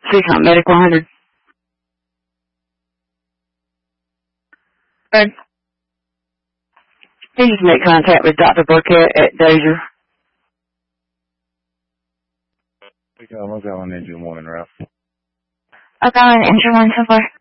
Seacon Medical 100. Good. Please make contact with Dr. Burkett at Dazer. What's going on, Engine 1 and Ralph? I'll go on Engine 1 so far.